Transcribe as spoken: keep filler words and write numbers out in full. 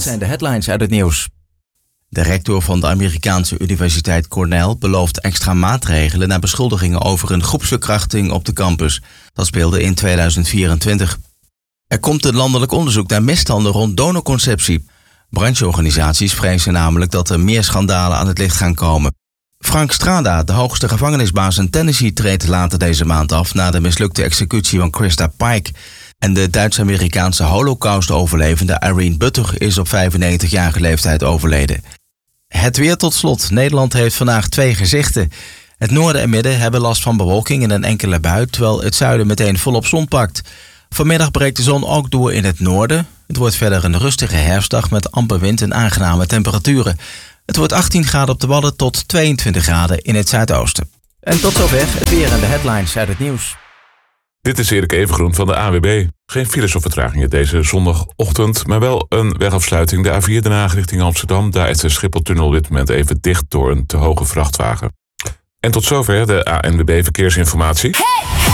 zijn de headlines uit het nieuws. De rector van de Amerikaanse universiteit Cornell belooft extra maatregelen na beschuldigingen over een groepsverkrachting op de campus. Dat speelde in tweeduizend vierentwintig. Er komt een landelijk onderzoek naar misstanden rond donorconceptie. Brancheorganisaties vrezen namelijk dat er meer schandalen aan het licht gaan komen. Frank Strada, de hoogste gevangenisbaas in Tennessee, treedt later deze maand af na de mislukte executie van Krista Pike. En de Duits-Amerikaanse Holocaust-overlevende Irene Butter is op vijfennegentigjarige leeftijd overleden. Het weer tot slot. Nederland heeft vandaag twee gezichten. Het noorden en midden hebben last van bewolking en een enkele bui, terwijl het zuiden meteen volop zon pakt. Vanmiddag breekt de zon ook door in het noorden. Het wordt verder een rustige herfstdag met amper wind en aangename temperaturen. Het wordt achttien graden op de Wadden tot tweeëntwintig graden in het zuidoosten. En tot zover het weer en de headlines uit het nieuws. Dit is Erik Evengroen van de A W B. Geen files of vertragingen deze zondagochtend, maar wel een wegafsluiting. De A vier Den Haag richting Amsterdam. Daar is de Schipholtunnel op dit moment even dicht door een te hoge vrachtwagen. En tot zover de A N W B Verkeersinformatie. Hey!